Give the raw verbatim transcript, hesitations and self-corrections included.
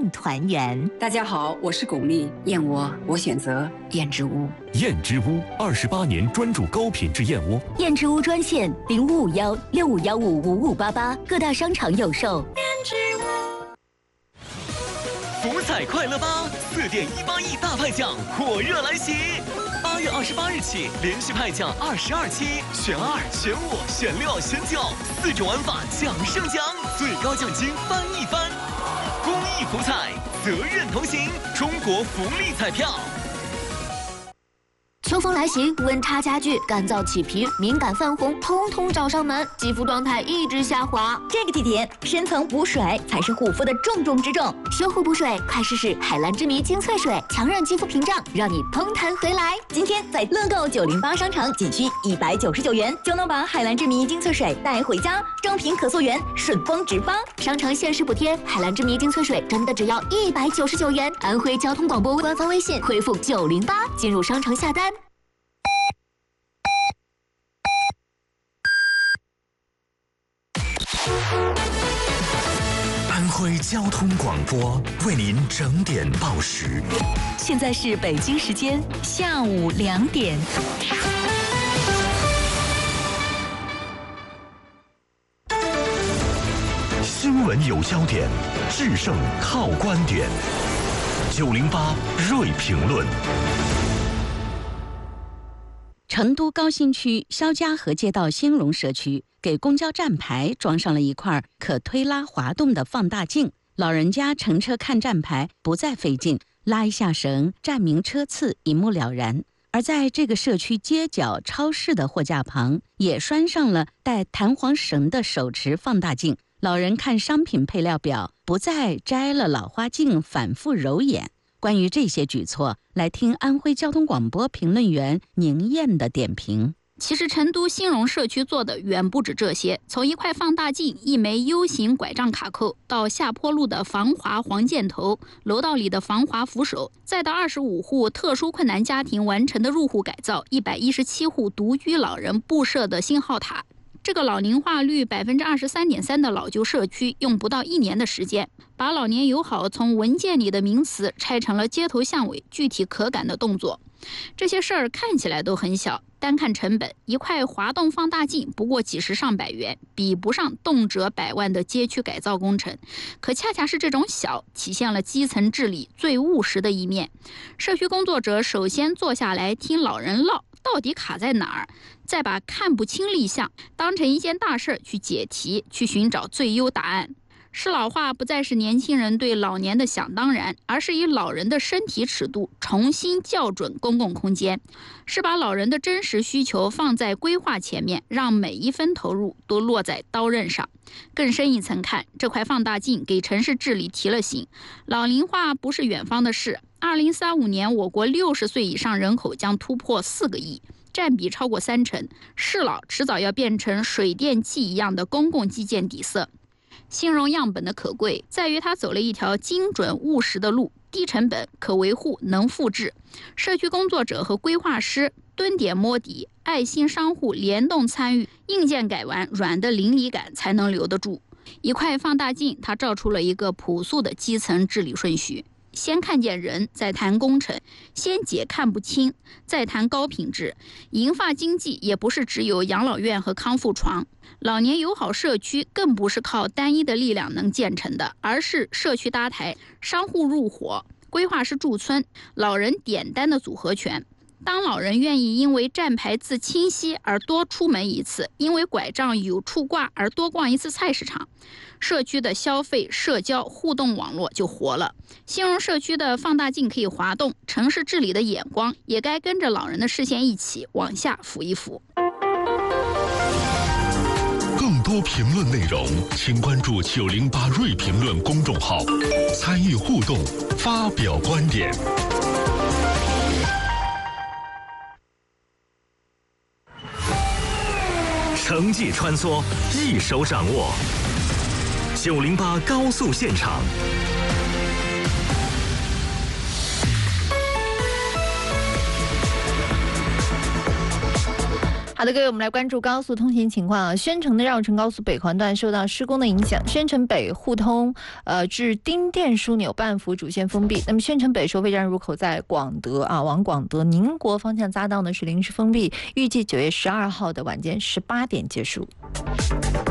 共团圆。 大家好，我是巩俐，燕窝我选择燕之屋。 燕之屋二十八年专注高品质燕窝。 燕之屋专线零五五幺六五幺五五五八八，各大商场有售。燕之屋。福彩快乐吧，四点一八亿大派奖火热来袭！八月二十八日起，连续派奖二十二期，选二、选五、选六、选九，四种玩法奖胜奖，最高奖金翻一番。公益福彩，责任同行，中国福利彩票。 秋风来袭，温差加剧，干燥起皮，敏感泛红，通通找上门，肌肤状态一直下滑。 这个季节，深层补水才是护肤的重中之重。 修护补水，快试试海蓝之谜精粹水，强韧肌肤屏障，让你嘭弹回来。 今天在乐购九零八商场，仅需一百九十九元就能把海蓝之谜精粹水带回家，正品可溯源，顺丰直发。 商城限时补贴，海蓝之谜精粹水真的只要一百九十九元。安徽交通广播官方微信回复九零八进入商城下单。 安徽交通广播为您整点报时。 现在是北京时间下午两点。 新闻有焦点，制胜靠观点。九零八锐评论。 成都高新区肖家河街道兴隆社区给公交站牌装上了一块可推拉滑动的放大镜，老人家乘车看站牌不再费劲，拉一下绳，站名车次一目了然。而在这个社区街角超市的货架旁，也拴上了带弹簧绳的手持放大镜，老人看商品配料表不再摘了老花镜反复揉眼。关于这些举措，来听安徽交通广播评论员宁燕的点评。 其实成都兴隆社区做的远不止这些，从一块放大镜、一枚 U 型拐杖卡扣，到下坡路的防滑黄箭头，楼道里的防滑扶手，再到二十五户特殊困难家庭完成的入户改造，一百一十七户独居老人布设的信号塔。这个老龄化率百分之二十三点三的老旧社区，用不到一年的时间，把老年友好从文件里的名词拆成了街头巷尾具体可感的动作。这些事儿看起来都很小，单看成本，一块滑动放大镜不过几十上百元，比不上动辄百万的街区改造工程。可恰恰是这种小，体现了基层治理最务实的一面。社区工作者首先坐下来听老人唠，到底卡在哪儿，再把看不清立项当成一件大事去解题，去寻找最优答案。是老化不再是年轻人对老年的想当然，而是以老人的身体尺度重新校准公共空间，是把老人的真实需求放在规划前面，让每一分投入都落在刀刃上。更深一层看，这块放大镜给城市治理提了醒，老龄化不是远方的事。二零三五年，我国六十岁以上人口将突破四个亿，占比超过三成。适老迟早要变成水电气一样的公共基建底色。兴隆样本的可贵在于它走了一条精准务实的路，低成本、可维护、能复制。社区工作者和规划师蹲点摸底，爱心商户联动参与，硬件改完，软的邻里感才能留得住。一块放大镜，它照出了一个朴素的基层治理顺序。先看见人，再谈工程；先解看不清，再谈高品质。银发经济也不是只有养老院和康复床，老年友好社区更不是靠单一的力量能建成的，而是社区搭台、商户入伙、规划师驻村、老人点单的组合拳。当老人愿意因为站牌字清晰而多出门一次，因为拐杖有处挂而多逛一次菜市场，社区的消费、社交、互动网络就活了。兴隆社区的放大镜可以滑动，城市治理的眼光也该跟着老人的视线一起往下抚一抚。 更多评论内容，请关注九零八锐评论公众号，参与互动，发表观点。城际穿梭，一手掌握。九零八高速现场。 好好的，各位，我们来关注高速通行情况啊。宣城的绕城高速北环段受到施工的影响，宣城北互通呃至丁店枢纽半幅主线封闭。那么宣城北收费站入口在广德啊，往广德宁国方向匝道呢是临时封闭，预计九月十二号的晚间十八点结束。